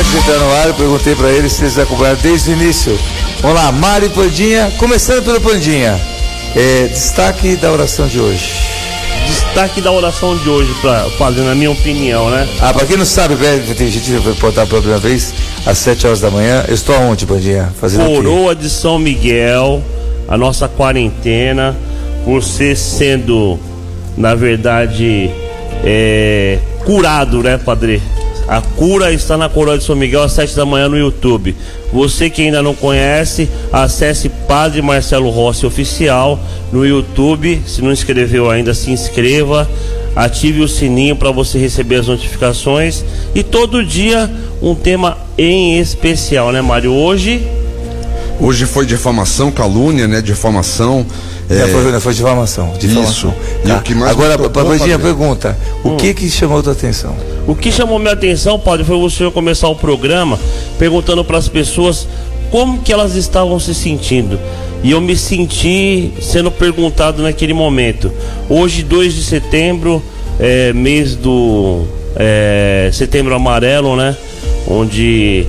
antes de entrar no ar, eu perguntei para eles se eles acompanharam desde o início. Vamos lá, Mário e Pandinha, começando pelo Pandinha. Destaque da oração de hoje. Destaque da oração de hoje, Padre, na minha opinião, né? Para quem não sabe, tem gente que vai portar pela primeira vez, às 7 horas da manhã. Eu estou aonde, Pandinha? Fazendo Coroa de São Miguel, a nossa quarentena, por ser sendo, na verdade, curado, né, Padre? A cura está na Coroa de São Miguel às 7 da manhã no YouTube. Você que ainda não conhece, acesse Padre Marcelo Rossi Oficial no YouTube. Se não inscreveu ainda, se inscreva. Ative o sininho para você receber as notificações. E todo dia um tema em especial, né, Mário? Hoje foi difamação, calúnia, né? Difamação. Foi difamação. Isso. Tá. E o que mais agora, Pandinha, pergunta: o que chamou a tua atenção? O que chamou minha atenção, Padre, foi o senhor começar o programa perguntando para as pessoas como que elas estavam se sentindo. E eu me senti sendo perguntado naquele momento. Hoje, 2 de setembro, mês do Setembro Amarelo, né? Onde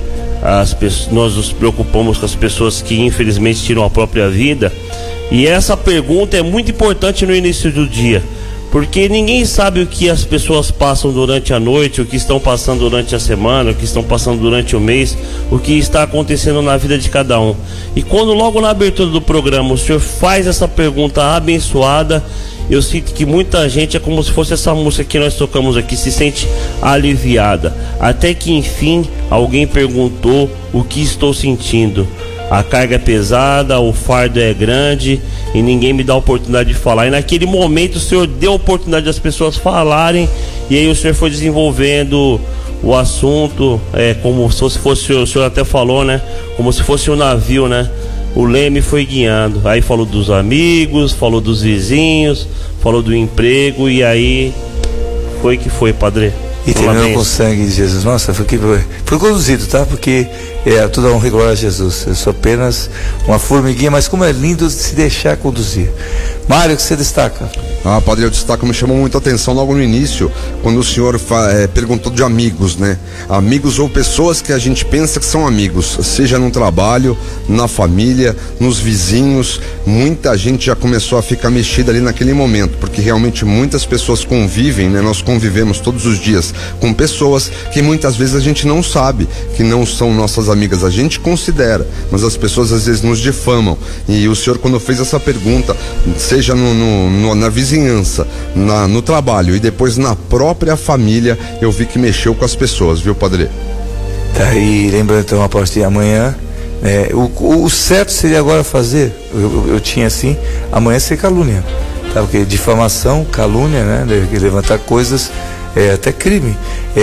nós nos preocupamos com as pessoas que infelizmente tiram a própria vida. E essa pergunta é muito importante no início do dia, porque ninguém sabe o que as pessoas passam durante a noite, o que estão passando durante a semana, o que estão passando durante o mês, o que está acontecendo na vida de cada um. E quando logo na abertura do programa o senhor faz essa pergunta abençoada, eu sinto que muita gente, é como se fosse essa música que nós tocamos aqui, se sente aliviada. Até que enfim alguém perguntou o que estou sentindo. A carga é pesada, o fardo é grande e ninguém me dá a oportunidade de falar. E naquele momento o senhor deu a oportunidade das pessoas falarem, e aí o senhor foi desenvolvendo o assunto, como se fosse, o senhor até falou, né? Como se fosse um navio, né? O leme foi guiando. Aí falou dos amigos, falou dos vizinhos, falou do emprego, e aí foi, Padre. E terminou com o sangue de Jesus. Nossa, foi conduzido, tá? Porque toda honra e glória a Jesus. Eu sou apenas uma formiguinha, mas como é lindo se deixar conduzir. Mário, o que você destaca? Padre, eu destaco, me chamou muita atenção logo no início, quando o senhor perguntou de amigos, né? Amigos ou pessoas que a gente pensa que são amigos, seja no trabalho, na família, nos vizinhos. Muita gente já começou a ficar mexida ali naquele momento, porque realmente muitas pessoas convivem, né? Nós convivemos todos os dias com pessoas que muitas vezes a gente não sabe que não são nossas amigas, a gente considera, mas as pessoas às vezes nos difamam. E o senhor, quando fez essa pergunta, seja na vizinhança, no trabalho e depois na própria família, eu vi que mexeu com as pessoas, viu, Padre? Tá, e lembrando então, a partir de amanhã, o certo seria agora fazer, eu tinha assim, amanhã ser calúnia, tá? Porque difamação, calúnia, né? Levantar coisas, até crime,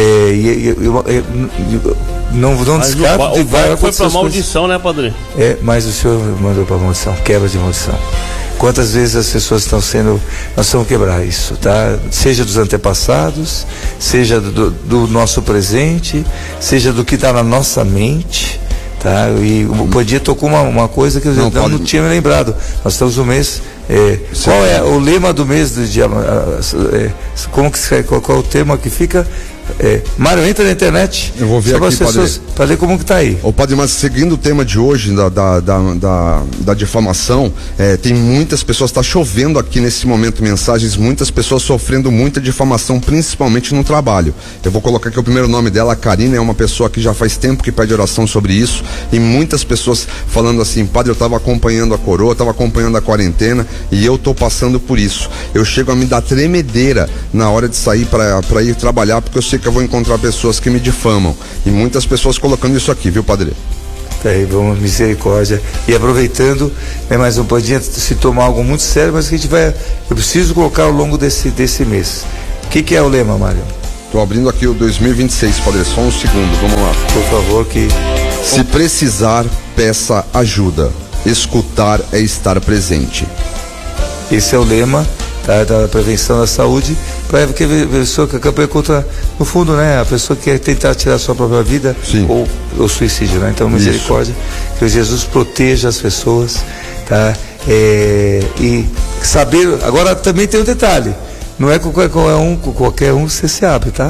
não descarto de vai foi pra maldição, né, Padre? Mas o senhor mandou pra maldição, quebra de maldição. Quantas vezes as pessoas nós vamos quebrar isso, tá? Seja dos antepassados, seja do nosso presente, seja do que está na nossa mente, tá? E o Pandinha tocou uma coisa que eu não tinha me lembrado. Nós estamos no mês, qual é o lema do mês do dia? Qual é o tema que fica? Mário, entra na internet. Eu vou ver aqui, Padre, para ler como que está aí. Padre, mas seguindo o tema de hoje da difamação, tem muitas pessoas, está chovendo aqui nesse momento mensagens, muitas pessoas sofrendo muita difamação, principalmente no trabalho. Eu vou colocar aqui o primeiro nome dela, a Karina, é uma pessoa que já faz tempo que pede oração sobre isso, e muitas pessoas falando assim: Padre, eu estava acompanhando a coroa, estava acompanhando a quarentena e eu estou passando por isso. Eu chego a me dar tremedeira na hora de sair para ir trabalhar, porque eu sei que eu vou encontrar pessoas que me difamam, e muitas pessoas colocando isso aqui, viu, Padre? Tá aí, vamos, misericórdia. E aproveitando, mais um Pandinha se tomar algo muito sério, mas que eu preciso colocar ao longo desse mês. O que é o lema, Mário? Estou abrindo aqui o 2026, Padre, só um segundo, vamos lá. Por favor, Se precisar, peça ajuda. Escutar é estar presente. Esse é o lema, tá, da prevenção da saúde, para que a pessoa que a campanha contra, no fundo, né, a pessoa que quer tentar tirar a sua própria vida, ou suicídio, né? Então, misericórdia, que Jesus proteja as pessoas, tá? E saber, agora também tem um detalhe, não é com qualquer um que você se abre, tá?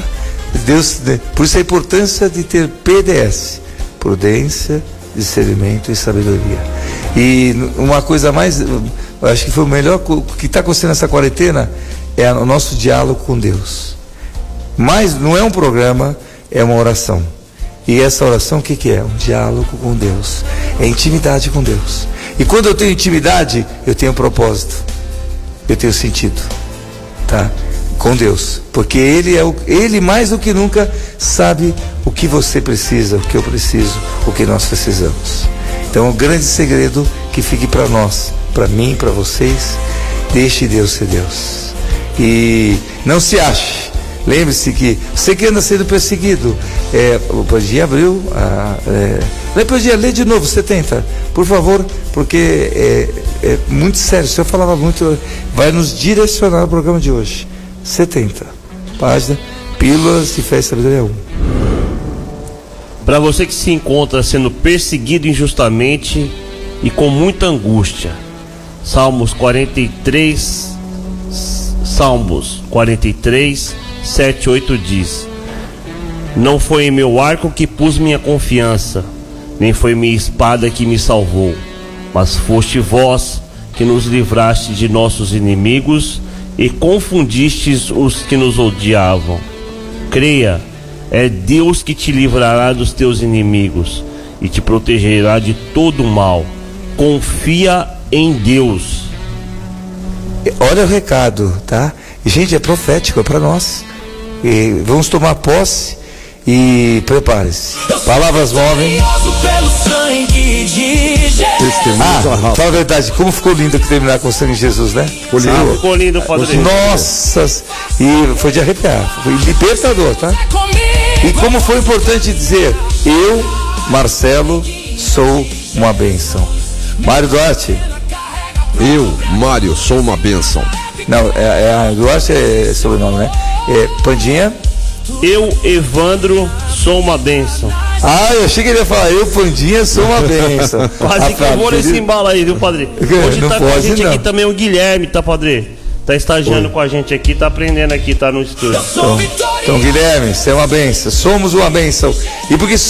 Por isso a importância de ter PDS, prudência, discernimento e sabedoria. E uma coisa mais, eu acho que foi o melhor que está acontecendo nessa quarentena é o nosso diálogo com Deus. Mas não é um programa, é uma oração. E essa oração o que é? Um diálogo com Deus, é intimidade com Deus. E quando eu tenho intimidade, eu tenho propósito, eu tenho sentido, tá? Com Deus, porque Ele mais do que nunca sabe o que você precisa, o que eu preciso, o que nós precisamos. Então o grande segredo que fique para nós, para mim, para vocês, deixe Deus ser Deus. E não se ache. Lembre-se que você que anda sendo perseguido, o Padinha abriu, Padinha, lê de novo, 70, por favor, porque é muito sério. O senhor falava muito, vai nos direcionar no programa de hoje. 70, página, Pílulas de Fé e Sabedoria 1. Para você que se encontra sendo perseguido injustamente e com muita angústia, Salmos 43, 7, 8 diz: não foi em meu arco que pus minha confiança, nem foi minha espada que me salvou, mas foste vós que nos livraste de nossos inimigos e confundistes os que nos odiavam. Creia, é Deus que te livrará dos teus inimigos e te protegerá de todo o mal. Confia em Deus. Olha o recado, tá? Gente, é profético, é para nós. E vamos tomar posse e prepare-se. Palavras movem. Fala a verdade, como ficou lindo que terminar com o sangue de Jesus, né? Ficou lindo, Padre. Nossa, e foi de arrepiar, foi libertador, tá? E como foi importante dizer, eu, Marcelo, sou uma bênção. Mário Duarte. Eu, Mário, sou uma bênção. Não, Duarte é sobrenome, né? Pandinha. Eu, Evandro, sou uma bênção. Eu achei que ele ia falar, eu, Pandinha, sou uma bênção. Quase que eu vou nesse embalo aí, viu, Padre? Hoje tá com a gente aqui também o Guilherme, tá, Padre? Tá estagiando com a gente aqui, tá aprendendo aqui, tá no estúdio. Então, Guilherme, você é uma bênção, somos uma bênção. E porque